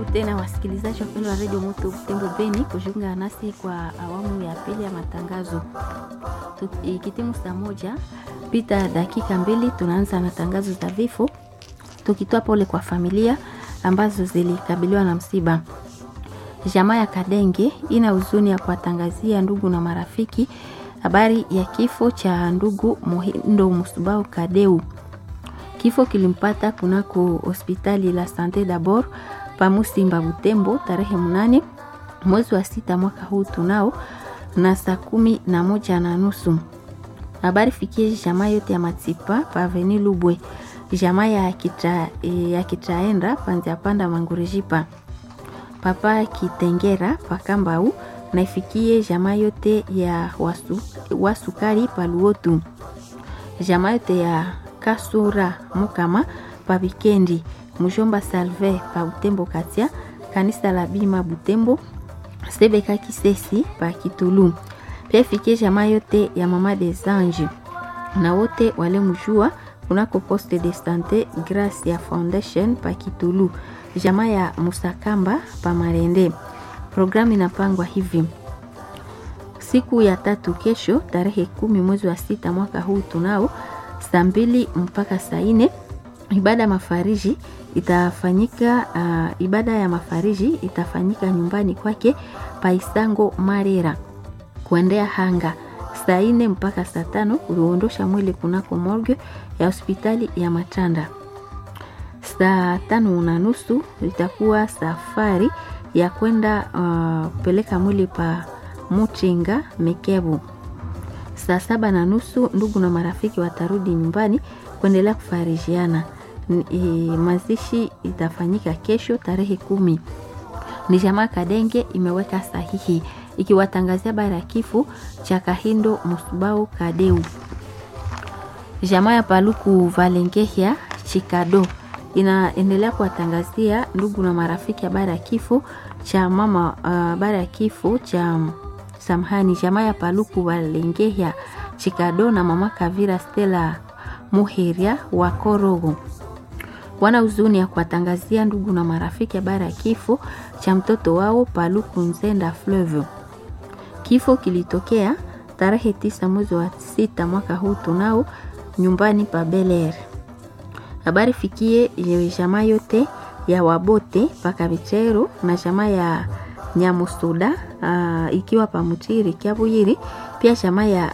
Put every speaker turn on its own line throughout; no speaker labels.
tena wasikilizaji wapendwa wa Radio Moto Butembo Beni kujiunga nasi kwa awamu ya pili ya matangazo. Ikitimu saa moja pita dakika mbili tunaanza na tangazo za vifo, tukitoa pole kwa familia ambazo zilikabiliwa na msiba. Jamaa ya Kadenge ina huzuni ya kuwatangazia ndugu na marafiki habari ya kifo cha ndugu Muhindo Musubao Kadeu. Kifo kilimpata kunako hospitali la Santé d'Abord pa Musimba Butembo tarehe 8 mwezi wa 6 mwaka huu tunao na saa 11:30. Habari fikie jamaa yote ya Matipa pa Avenue Lubwe, jamaa ya Kitaenda panza panda Mangurejipa, papa Kitengera pa Kambau, na ifikie jamaa yote ya Wasukari pa Luotu, jamaa yote ya Kasura Mukama pa Bikendi, Mujomba Salve pa Butembo Katia, kanisa la Bima Butembo, Sebeka Kisesi pa Kitulu. Pia fikie jamaa yote ya Mama des Anges na wote wale mjua kunako poste de santé Gracia Foundation pa Kitulu, jamaa ya Musakamba pa Marende. Programu inapangwa hivi: siku ya tatu kesho tarehe 10 mwezi wa 6 mwaka huu tunao saa 2 mpaka saa 4 ibada ya mafariji itafanyika nyumbani kwake Paisango Marera kuendea hanga. Saa 4 mpaka saa 5 uliondosha mwili kunako morgue ya hospitali ya Matanda. Saa 5:30 itakuwa safari ya kwenda kupeleka mwili pa Mutinga Mekebu. Saa 7:30 ndugu na marafiki watarudi nyumbani kuendelea kufarijiana. Mazishi itafanyika kesho tarehe 10. Ni jamaa Kadenge imeweka sahihi ikiwatangazia bara ya kifo cha Kahindo Musubao Kadeu. Jamaa ya Paluku Valengehia Chikado inaendelea kuwatangazia ndugu na marafiki habari ya kifo cha mama habari ya kifo cha jamaa ya Paluku Valengehia Chikado na mama Kavira Stella Muhiria wa Korogo. Wana huzuni ya kuwatangazia ndugu na marafiki habari ya kifo cha mtoto wao Paluku Nzenda Fleuve. Kifo kilitokea tarehe 9 mwezi wa 6 mwaka huu tunao nyumbani pa Bel-Air. Habari fikie jamaa yote ya Wabote paka Bichero na jamaa ya Nyamusuda ikiwa pa Mutiri Kiabuyiri, pia jamaa ya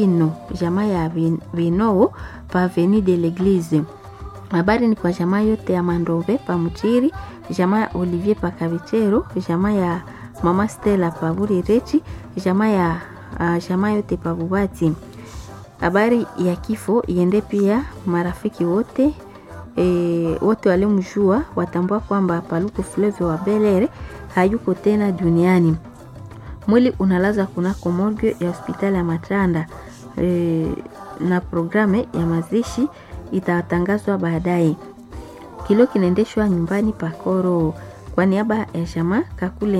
Vino pa Avenue de l'Eglise. Habari ni kwa jamaa yote ya Mandove pa Mutiri, jamaa ya Olivier pa Kabichero, jamaa ya Mama Stella pa Burirechi, jamaa yote pa Bubati. Habari ya kifo iende pia marafiki wote wale mjua watambua kwamba Paluku Fleuve wa Bel-Air hayuko tena duniani. Mwili unalaza kunako morgue ya hospitali ya Matanda na programe ya mazishi itatangazwa baadaye. Kilo kinaendeshwa nyumbani pa Koro kwa niaba ya jamaa Kakule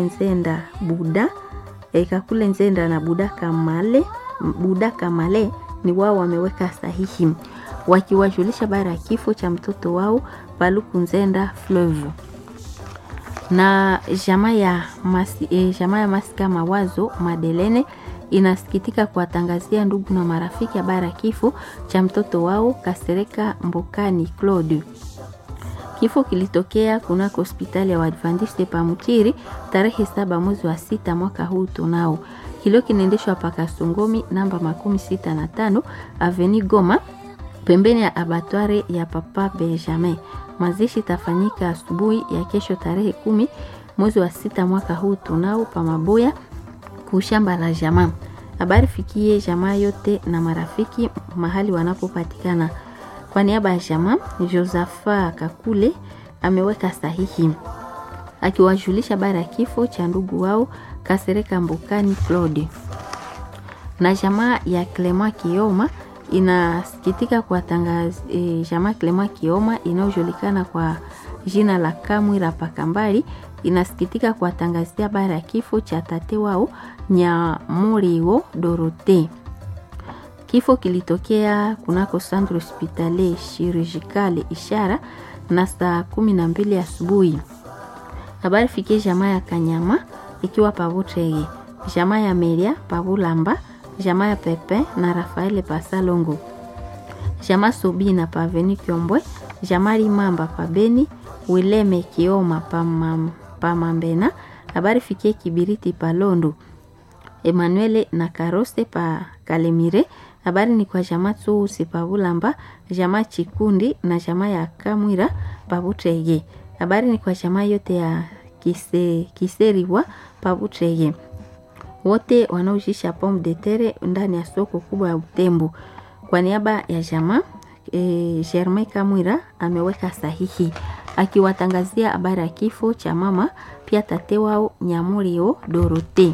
Nzenda na Buda Kamale ni wao wameweka sahihi wakiwajulisha bara ya kifo cha mtoto wao Paluku Nzenda Fleuve. Na jamaa ya Masika Mawazo Madelene inasikitika kuwatangazia ndugu na marafiki habari ya kifo cha mtoto wao Kasereka Mbokani Claude. Kifo kilitokea kunako hospitali ya Waadventiste pa Mutiri tarehe 7 mwezi wa 6 mwaka huu tunao. Kilo kinaendeshwa paka Songomi namba 65 Avenue Goma pembeni ya abattoir ya Papa Benjamin. Mazishi tafanyika asubuhi ya kesho tarehe 10 mwezi wa 6 mwaka huu tunao pa Maboya kushamba la jamaa. Habari fikie jamaa yote na marafiki mahali wanapopatikana. Kwa niaba ya jamaa Josepha Kakule ameweka sahihi akiwajulisha bara ya kifo cha ndugu wao Kasereka Mbokani Claude. Na jamaa ya Clement Kioma inasikitika kuwatangaza jamaa Clement Kioma inayojulikana kwa jina la Kamwira Pakambali inasikitika kuwatangazia bara ya kifo cha tate wao Nyamuriwo Dorote. Kifo kilitokea kunako Centre Hospitalier Chirurgical Ishara na saa 12 asubuhi. Habari fikie jamaa ya Kanyama ikiwa Pabutrege, jamaa ya Meria Pabulamba, jamaa ya Pepe na Rafael Pasalongo, jamaa Sobina pa Aveni Kiombwe, jamaa Limamba pa Beni, Wileme Kioma pa Mambena. Habari fikie Kibiriti pa Londo, Emmanuel na Karose pa Kalemire. Habari ni kwa jamaa Tsusi pa Bulamba, jamaa Chikundi na jamaa ya Kamwira pa Butrege. Habari ni kwa jamaa yote ya Kiseriwa pa Butrege, wote wanaojisha pomme de terre ndani ya soko kubwa ya Butembo. Kwa niaba ya jamaa Germain Kamwira ameweka sahihi akiwatangazia habari ya kifo cha mama pia tate wao Nyamurio Dorote.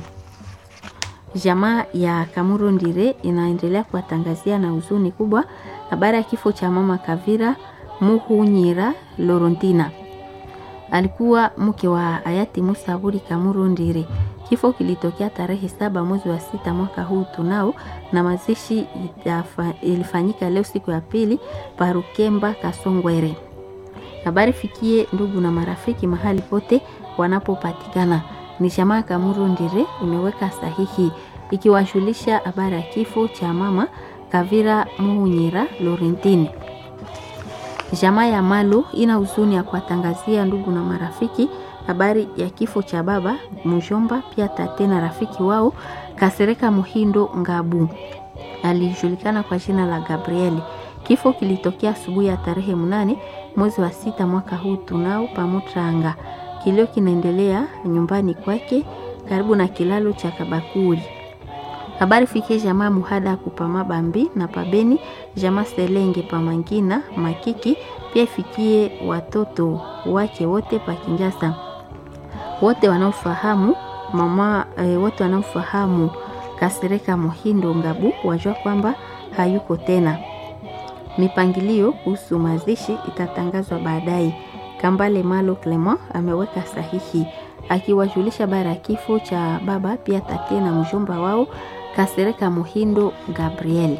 Jamaa ya Kamurundire inaendelea kuwatangazia na huzuni kubwa habari ya kifo cha mama Kavira Muhunyira Lorontina. Alikuwa mke wa hayati Musaburi Kamurundire. Kifo kilitokea tarehe 7 mwezi wa 6 mwaka huu tunao, na mazishi ilifanyika leo siku ya pili Parukemba Kasongwere. Habari fikie ndugu na marafiki mahali pote wanapopatikana. Ni jamaa Kamurundire imeweka sahihi ikiwashulisha habari ya kifo cha mama Kavira Muhunyira Lorentine. Jamaa ya Malo ina huzuni ya kuwatangazia ndugu na marafiki habari ya kifo cha baba mjomba pia tate na rafiki wao Kasereka Muhindo Ngabu, alijulikana kwa jina la Gabrieli. Kifo kilitokea asubuhi ya tarehe 8 mwezi wa 6 mwaka huu tunao Pamutranga. Kilio kinaendelea nyumbani kwake karibu na kilalo cha Kabakuri. Habari fikie jamaa Muhada kupama Bambi na Pabeni, jamaa Selenge Pamangina Makiki, pia fikie watoto wake wote pa Kinjasa. Wote wanaofahamu mama wote wanaofahamu Kasereka Muhindo Ngabu wajua kwamba hayuko tena. Mipangilio kuhusu mazishi itatangazwa baadaye. Kambale Malo Clement ameweka sahihi akiwajulisha bara ya kifo cha baba pia tate na mjomba wao Kasereka Muhindo Gabriel.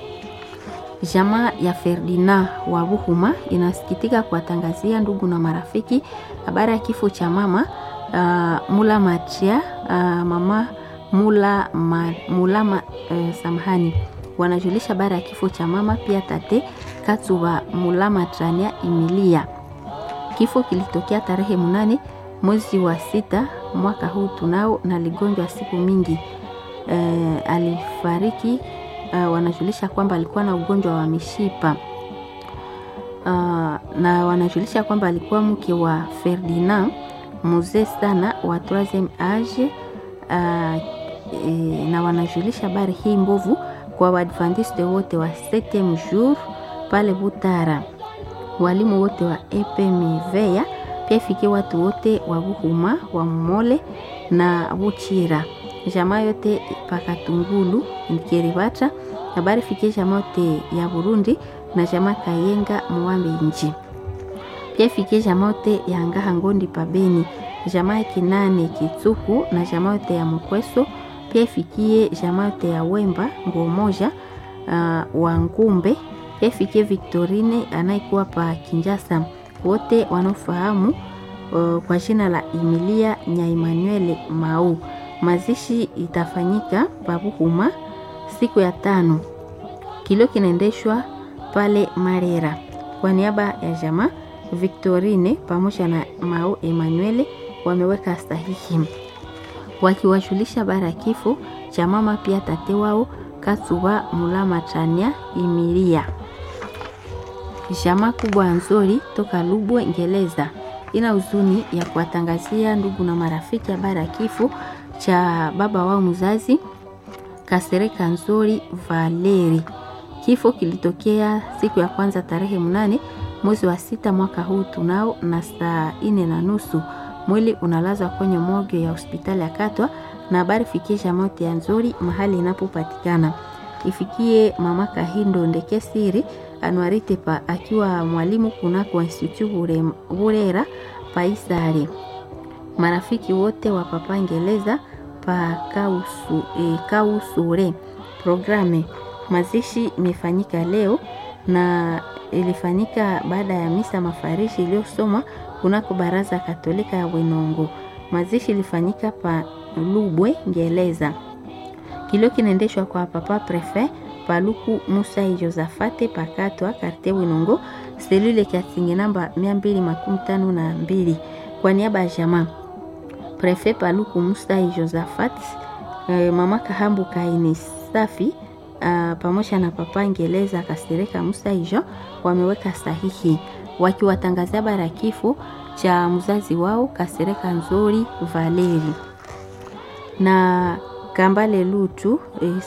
Jamaa ya Ferdinand wa Buhuma inasikitika kuwatangazia ndugu na marafiki habari ya kifo cha mama Mula Machia mama Mula samahani. Wanajulisha habari ya kifo cha mama pia tate Katsuba Mula Matrania Emilia. Kifo kilitokea tarehe 8 mwezi wa 6 mwaka huu tunao, na ligonjwa siku mingi. Alifariki wanajulisha kwamba alikuwa na ugonjwa wa mishipa na wanajulisha kwamba alikuwa mke wa Ferdinand mzee sana wa 3e age na wanajulisha habari hii mbovu kwa Waadventiste wote wa 7e jour pale Butara, walimu wote wa EPMVEA, pia fikie watu wote wa Buhuma wa Mole na Buchira, jamaa yote Pakatungulu Nkiribata. Habari fikie jamaa yote ya Burundi na jamaa Kayenga Muambe Inji, pia fikie jamaa yote ya Ngaha Ngondi Pabeni, jamaa Kinane Kitsuku na jamaa yote ya Mkweso, pia fikie jamaa yote ya Wemba Ngomoja wa Ngumbe, pia fikie Victorine anayekuwa pa Kinjasa, wote wanaofahamu kwa jina la Emilia Nya Emmanuel Mau. Mazishi itafanyika Pabuhuma siku ya 5. Kilio kinaendeshwa pale Marera. Kwa niaba ya jamaa Victorine pamoja na Mau Emmanuel wameweka sahihi wakiwashulisha bara kifo cha mama pia tate wao Katsuba Mulama Chania Emilia. Jamaa kubwa nzuri toka Lubwe Ngeleza ina huzuni ya kuwatangazia ndugu na marafiki habari ya kifo cha baba wao mzazi Kasereka Nzori Valeri. Kifo kilitokea siku ya kwanza tarehe 8 mwezi wa 6 mwaka huu tunao na saa 4:30. Mwili unalazwa kwenye morgue ya hospitali ya Katwa, na habari fikie jamaa ya Nzori mahali inapopatikana. Ifikie mama Kahindo Ndekesiri Anuarite pa akiwa mwalimu kunako Institut Burera Paisari. Marafiki wote wa papa Ngeleza pa Kausure. Programe mazishi imefanyika leo na ilifanyika baada ya misa mafarishi iliyosomwa kunako baraza Katolika ya Winongo. Mazishi ilifanyika pa Lubwe Ngeleza. Kilio kinaendeshwa kwa papa prefet Paluku Musa Josafate Pakatwa quartier Winongo, selule Kasinge namba 252. Kwa niaba ya jamaa prefet Paluku Musa Josafate, mama Kahambu Kaini Safi pamoja na papa Ngeleza Kasereka Musa Ijo wameweka sahihi wakiwatangazia bara kifo cha mzazi wao Kasereka Nzori Valeri na Kambale Lutu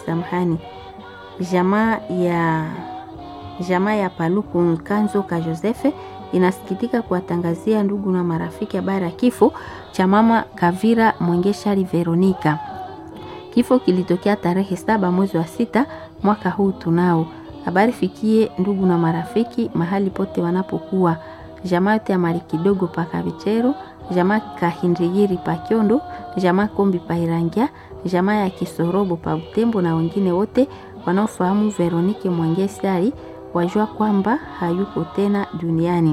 jamaa ya Paluku Kanzo ka Josefe inasikitika kuwatangazia ndugu na marafiki habari ya kifo cha mama Kavira Mwengeshari Veronica. Kifo kilitokea tarehe 7 mwezi wa 6 mwaka huu tunao. Habari fikie ndugu na marafiki mahali pote wanapokuwa. Jamaa yote ya mali kidogo pa Kabichero, jamaa Kahindrigiri pa Kyondo, jamaa Kombi pa Irangia, jamaa ya Kisorobo pa Butembo na wengine wote wanaofahamu Veronike Mwengeshari wajua kwamba hayuko tena duniani.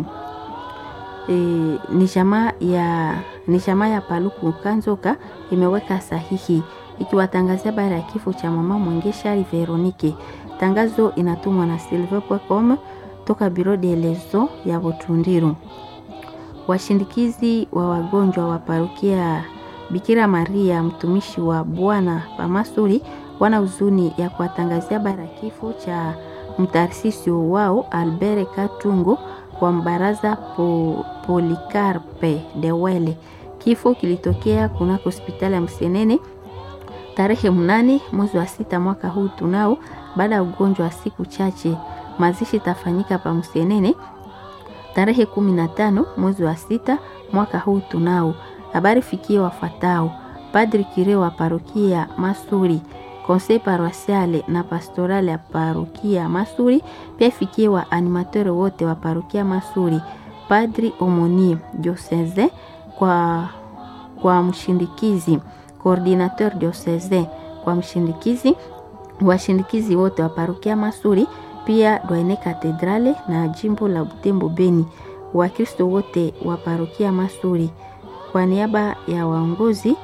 Ni jamaa ya Paluku Kanzoka imeweka sahihi ikiwatangazia habari ya kifo cha mama Mwengeshari Veronike. Tangazo inatumwa na silver.com toka Biro de Lezo ya Botundiru. Washindikizi wa wagonjwa wa parokia Bikira Maria mtumishi wa Bwana Pamasuri wana huzuni ya kuwatangazia habari ya kifo cha mtarsisio wao Albert Katungo kwa mbaraza Polikarpe de Wele. Kifo kilitokea kunako hospitali ya Msenene tarehe 8 mwezi wa 6 mwaka huu tunao, baada ya ugonjwa wa siku chache. Mazishi tafanyika pa Msenene tarehe 15 mwezi wa 6 mwaka huu tunao. Habari fikie wafuatao: Padri Kireo wa parokia Masuri, Conseil paroissiale na pastorale ya parokia Masuri, pia fikie wa animateur wote wa parokia Masuri, Padri Omoni diocese kwa mshindikizi, coordinateur diocese kwa mshindikizi, washindikizi wote wa parokia Masuri, pia Doine Katedrale na jimbo la Butembo Beni, Wakristo wote wa parokia Masuri. Kwa niaba ya waongozi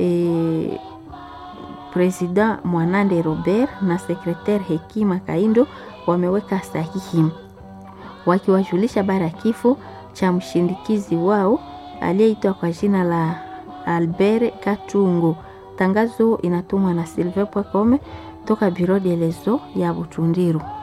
President Mwanande Robert na Secretaire Hekima Kaindo wameweka sahihi wakiwajulisha bara kifo cha mshindikizi wao aliyeitwa kwa jina la Albert Katungo. Tangazo inatumwa na silver.com toka Biro de Lezo ya Butundiru.